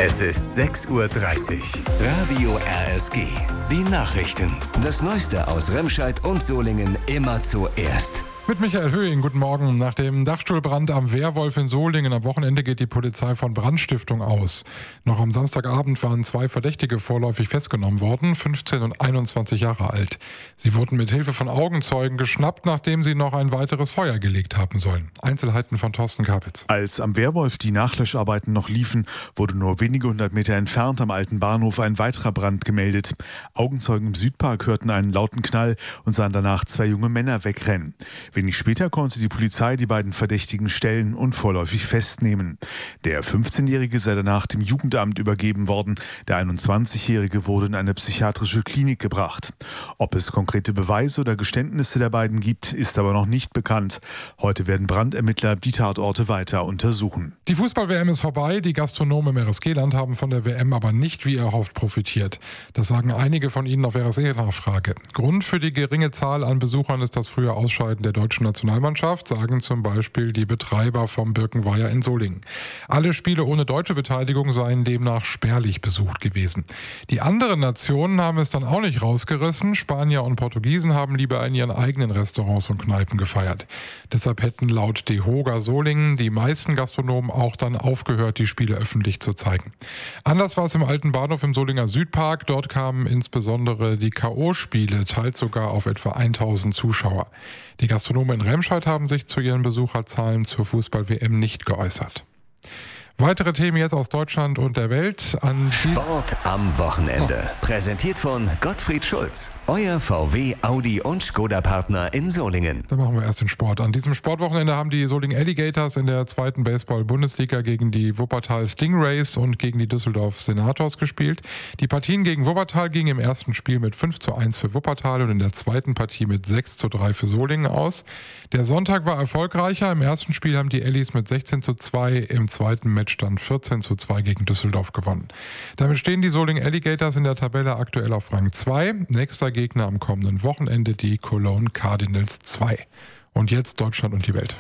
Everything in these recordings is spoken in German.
Es ist 6:30 Uhr. Radio RSG. Die Nachrichten. Das Neueste aus Remscheid und Solingen immer zuerst. Mit Michael Höhing, guten Morgen. Nach dem Dachstuhlbrand am Wehrwolf in Solingen am Wochenende geht die Polizei von Brandstiftung aus. Noch am Samstagabend waren 2 Verdächtige vorläufig festgenommen worden, 15 und 21 Jahre alt. Sie wurden mit Hilfe von Augenzeugen geschnappt, nachdem sie noch ein weiteres Feuer gelegt haben sollen. Einzelheiten von Thorsten Kapitz. Als am Wehrwolf die Nachlöscharbeiten noch liefen, wurde nur wenige 100 Meter entfernt am alten Bahnhof ein weiterer Brand gemeldet. Augenzeugen im Südpark hörten einen lauten Knall und sahen danach 2 junge Männer wegrennen. Wenig später konnte die Polizei die beiden Verdächtigen stellen und vorläufig festnehmen. Der 15-Jährige sei danach dem Jugendamt übergeben worden. Der 21-Jährige wurde in eine psychiatrische Klinik gebracht. Ob es konkrete Beweise oder Geständnisse der beiden gibt, ist aber noch nicht bekannt. Heute werden Brandermittler die Tatorte weiter untersuchen. Die Fußball-WM ist vorbei. Die Gastronomen im RSG-Land haben von der WM aber nicht wie erhofft profitiert. Das sagen einige von ihnen auf RSG-Nachfrage. Grund für die geringe Zahl an Besuchern ist das frühe Ausscheiden der deutschen Nationalmannschaft, sagen zum Beispiel die Betreiber vom Birkenweiher in Solingen. Alle Spiele ohne deutsche Beteiligung seien demnach spärlich besucht gewesen. Die anderen Nationen haben es dann auch nicht rausgerissen. Spanier und Portugiesen haben lieber in ihren eigenen Restaurants und Kneipen gefeiert. Deshalb hätten laut DEHOGA Solingen die meisten Gastronomen auch dann aufgehört, die Spiele öffentlich zu zeigen. Anders war es im alten Bahnhof im Solinger Südpark. Dort kamen insbesondere die K.O.-Spiele, teils sogar auf etwa 1000 Zuschauer. Die Gastronomen in Remscheid haben sich zu ihren Besucherzahlen zur Fußball-WM nicht geäußert. Weitere Themen jetzt aus Deutschland und der Welt. Sport am Wochenende. Präsentiert von Gottfried Schulz. Euer VW, Audi und Skoda-Partner in Solingen. Dann machen wir erst den Sport. An diesem Sportwochenende haben die Solingen Alligators in der 2. Baseball-Bundesliga gegen die Wuppertal Stingrays und gegen die Düsseldorf Senators gespielt. Die Partien gegen Wuppertal gingen im ersten Spiel mit 5:1 für Wuppertal und in der zweiten Partie mit 6:3 für Solingen aus. Der Sonntag war erfolgreicher. Im ersten Spiel haben die Allis mit 16:2, im zweiten Matchstand 14:2 gegen Düsseldorf gewonnen. Damit stehen die Solingen Alligators in der Tabelle aktuell auf Rang 2. Nächster Gegner am kommenden Wochenende die Cologne Cardinals 2. Und jetzt Deutschland und die Welt.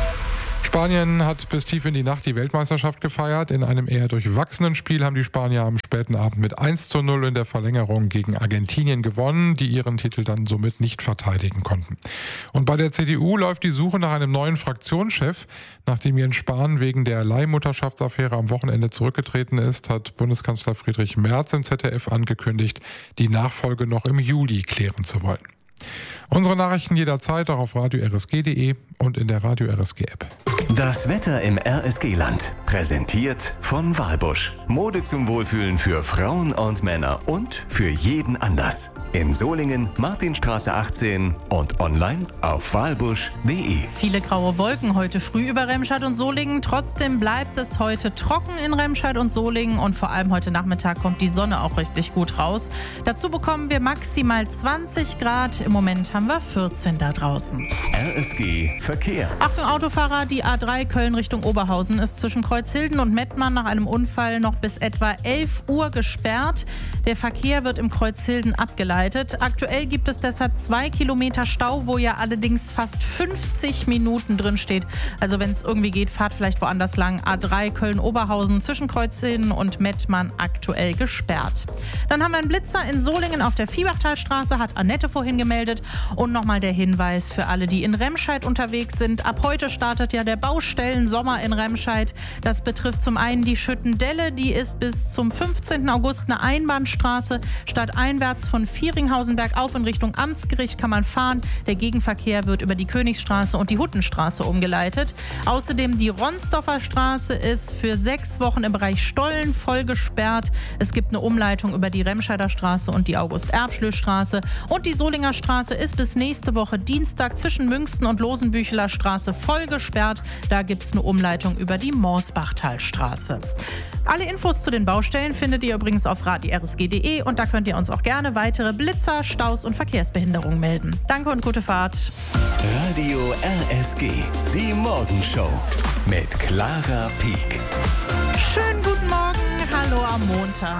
Spanien hat bis tief in die Nacht die Weltmeisterschaft gefeiert. In einem eher durchwachsenen Spiel haben die Spanier am späten Abend mit 1:0 in der Verlängerung gegen Argentinien gewonnen, die ihren Titel dann somit nicht verteidigen konnten. Und bei der CDU läuft die Suche nach einem neuen Fraktionschef. Nachdem Jens Spahn wegen der Leihmutterschaftsaffäre am Wochenende zurückgetreten ist, hat Bundeskanzler Friedrich Merz im ZDF angekündigt, die Nachfolge noch im Juli klären zu wollen. Unsere Nachrichten jederzeit auch auf radio-rsg.de und in der Radio RSG App. Das Wetter im RSG-Land. Präsentiert von Walbusch. Mode zum Wohlfühlen für Frauen und Männer und für jeden Anlass. In Solingen, Martinstraße 18 und online auf walbusch.de. Viele graue Wolken heute früh über Remscheid und Solingen. Trotzdem bleibt es heute trocken in Remscheid und Solingen und vor allem heute Nachmittag kommt die Sonne auch richtig gut raus. Dazu bekommen wir maximal 20 Grad. Im Moment haben wir 14 da draußen. RSG Verkehr. Achtung Autofahrer, die A3 Köln Richtung Oberhausen ist zwischen Kreuzhilden und Mettmann nach einem Unfall noch bis etwa 11 Uhr gesperrt. Der Verkehr wird im Kreuzhilden abgeleitet. Aktuell gibt es deshalb 2 Kilometer Stau, wo ja allerdings fast 50 Minuten drin steht. Also wenn es irgendwie geht, fahrt vielleicht woanders lang. A3 Köln-Oberhausen zwischen Kreuzhilden und Mettmann aktuell gesperrt. Dann haben wir einen Blitzer in Solingen auf der Viehbachtalstraße, hat Annette vorhin gemeldet. Und nochmal der Hinweis für alle, die in Remscheid unterwegs sind. Ab heute startet ja der Baustellensommer in Remscheid. Das betrifft zum einen die Schüttendelle, die ist bis zum 15. August eine Einbahnstraße. Stadteinwärts von Vieringhausen bergauf in Richtung Amtsgericht kann man fahren. Der Gegenverkehr wird über die Königsstraße und die Huttenstraße umgeleitet. Außerdem die Ronsdorfer Straße ist für 6 Wochen im Bereich Stollen voll gesperrt. Es gibt eine Umleitung über die Remscheider Straße und die August-Erbschlö-Straße. Und die Solinger Straße ist bis nächste Woche Dienstag zwischen Münsten und Losenbücheler Straße voll gesperrt. Da gibt es eine Umleitung über die Morsbachtalstraße. Alle Infos zu den Baustellen findet ihr übrigens auf radio-rsg.de und da könnt ihr uns auch gerne weitere Blitzer, Staus und Verkehrsbehinderungen melden. Danke und gute Fahrt. Radio RSG, die Morgenshow mit Clara Pieck. Schönen guten Morgen, hallo am Montag.